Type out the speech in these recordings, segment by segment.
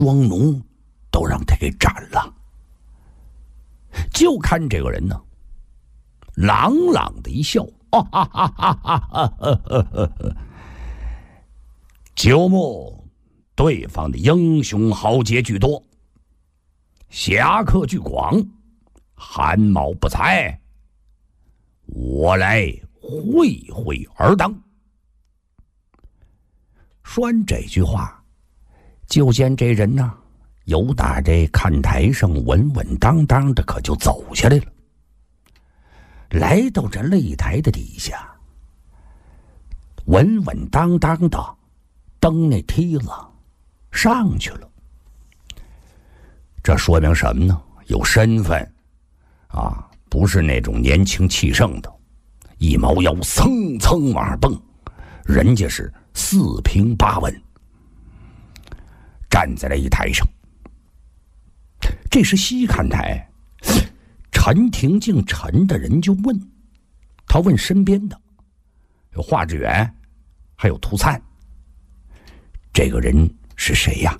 庄农都让他给斩了。就看这个人呢，朗朗的一笑，久目对方的英雄豪杰居多，侠客俱广，汗毛不才，我来会会而当。说完这句话，就见这人呢，由打这看台上稳稳当当的可就走下来了，来到这擂台的底下，稳稳当当的蹬那梯子上去了。这说明什么呢？有身份啊，不是那种年轻气盛的，一猫腰蹭蹭往上蹦，人家是四平八稳，站在擂台上。这时西看台，陈廷敬陈的人就问，他问身边的有华志远，还有涂灿，这个人是谁呀？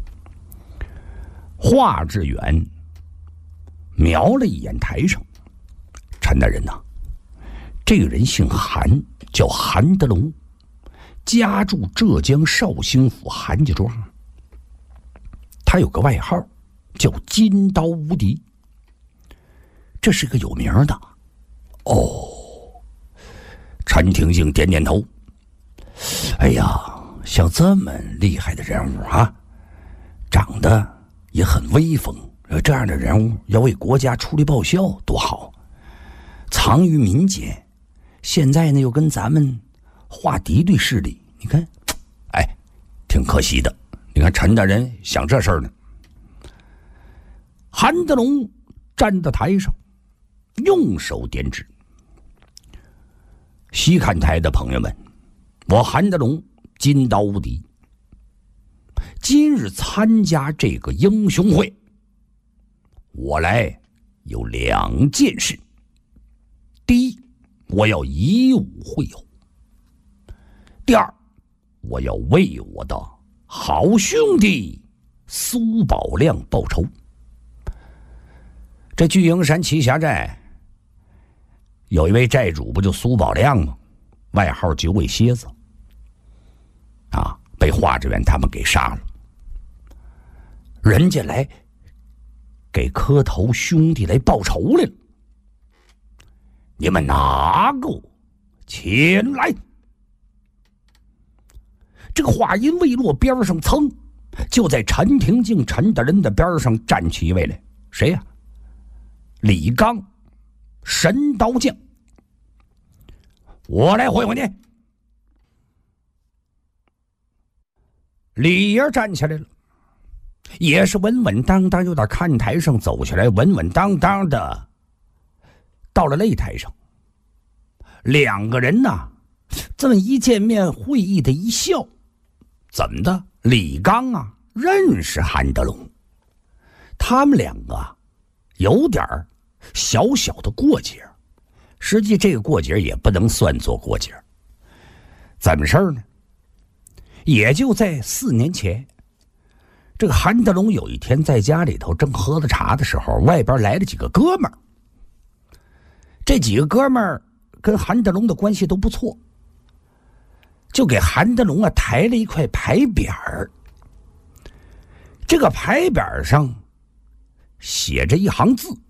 华志远瞄了一眼台上，陈大人呐，这个人姓韩，叫韩德龙，家住浙江绍兴府韩家庄。他有个外号叫金刀无敌，这是个有名的。哦，陈廷敬点点头。哎呀，像这么厉害的人物啊，长得也很威风，这样的人物要为国家出力报效多好，藏于民间，现在呢又跟咱们划敌对势力，你看，哎，挺可惜的。你看陈大人想这事儿呢。韩德龙站在台上，用手点指。西看台的朋友们，我韩德龙金刀无敌，今日参加这个英雄会，我来有2件事。第一，我要以武会友；第二，我要为我的好兄弟苏宝亮报仇。这巨营山栖霞寨有一位寨主，不就苏宝亮吗？外号9尾蝎子啊，被华志远他们给杀了。人家来给磕头兄弟来报仇来了，你们哪个前来？这个话音未落，边上噌，就在陈廷敬陈大人的边上站起一位来，谁呀？李刚，神刀将。我来会会你。李爷站起来了，也是稳稳当当，有点看台上走下来，稳稳当当的到了擂台上。2个人呢，这么一见面，会意的一笑。怎么的？李刚啊，认识韩德龙，他们2个有点小小的过节，实际这个过节也不能算作过节。怎么事儿呢？也就在4年前，这个韩德龙有一天在家里头正喝着茶的时候，外边来了几个哥们儿。这几个哥们儿跟韩德龙的关系都不错，就给韩德龙啊抬了一块牌匾儿。这个牌匾上写着一行字：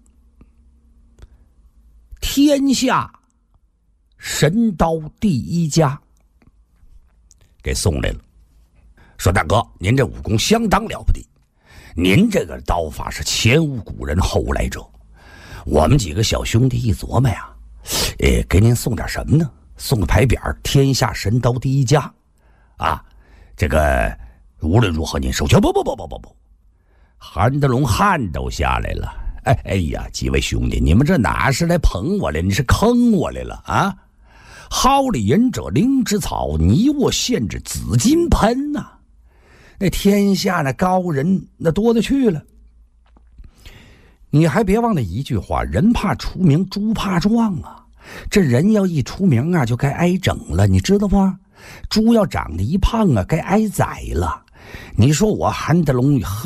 天下神刀第1家。给送来了，说大哥，您这武功相当了不得，您这个刀法是前无古人后无来者。我们几个小兄弟一琢磨呀，给您送点什么呢？送个牌匾，天下神刀第1家啊，这个无论如何您收下。不，韩德龙汗都下来了。哎呀，几位兄弟，你们这哪是来捧我来，你是坑我来了啊！蒿里隐者灵芝草，泥沃陷者紫金盆呐、那天下那高人那多得去了。你还别忘了一句话，人怕出名猪怕壮啊，这人要一出名啊就该挨整了，你知道吗？猪要长得一胖啊该挨宰了。你说我韩德龙